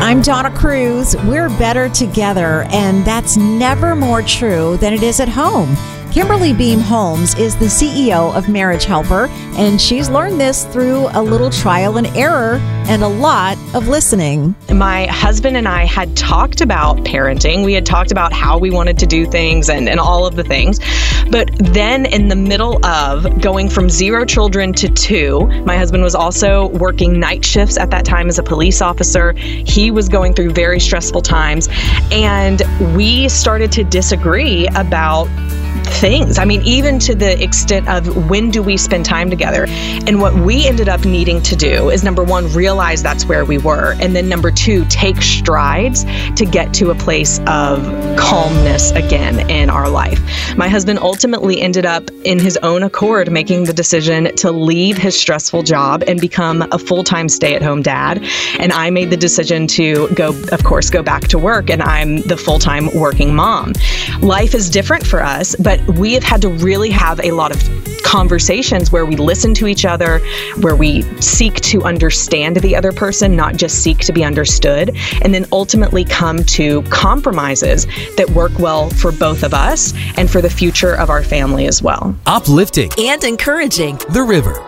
I'm Donna Cruz. We're better together, and that's never more true than it is at home. Kimberly Beam Holmes is the CEO of Marriage Helper, and she's learned this through a little trial and error and a lot of listening. My husband and I had talked about parenting. We had talked about how we wanted to do things and all of the things. But then in the middle of going from 0 children to 2, my husband was also working night shifts at that time as a police officer. He was going through very stressful times, and we started to disagree about things. I mean, even to the extent of when do we spend time together? And what we ended up needing to do is, number one, realize that's where we were. And then number 2, take strides to get to a place of calmness again in our life. My husband ultimately ended up in his own accord making the decision to leave his stressful job and become a full-time stay-at-home dad. And I made the decision to go back to work, and I'm the full-time working mom. Life is different for us, but we have had to really have a lot of conversations where we listen to each other, where we seek to understand the other person, not just seek to be understood, and then ultimately come to compromises that work well for both of us and for the future of our family as well. Uplifting and encouraging. The River.